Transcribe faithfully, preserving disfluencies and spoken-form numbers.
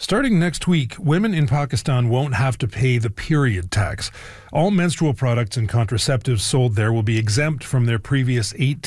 Starting next week, women in Pakistan won't have to pay the period tax. All menstrual products and contraceptives sold there will be exempt from their previous eighteen